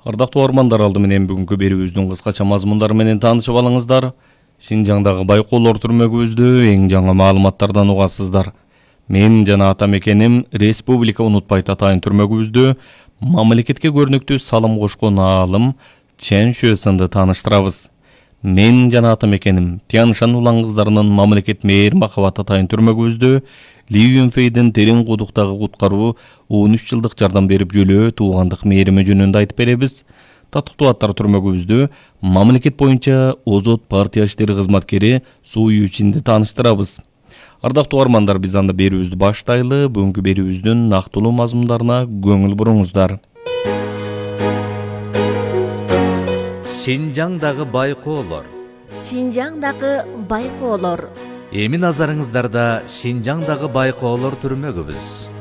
Ардактуу армандар, алды менен бүгүнкү берүүбүздүн кыскача мазмундары менен таанышып алыңыздар. Шинжаңдагы байкоолор түрмөгүбүздө эң жаңы маалыматтардан угасыздар. Мен жана ата мекеним Республика унутпайт атайын түрмөгүбүздө мамлекетке көрнөктүү салым кошкон аалым Чен Шуэсынды тааныштырабыз. Мен жана ата мекеним Тяншан улан кыздарынын мамлекет мээр махабат атайын түрмөгүбүздө Ли Юнфейдин терин кудуктагы куткаруу 13 жылдык жардам берип жөлөө туугандык мээрими жөнүндө айтып беребиз. Татыктуу аттар түрмөгүбүздө мамлекет боюнча озот партия иштери кызматкери Суу Ючинди тааныштырабыз. Ардактуу армандар, биз анда берүүбүздү баштайлы. Бүгүнкү берүүбүздүн нактылуу мазмундарына көңүл буруңуздар. Шинжаңдагы байкоолор. Шинжаңдагы байкоолор. Эми назарыңыздарда Шинжаңдагы байкоолор түрмөгүбүз.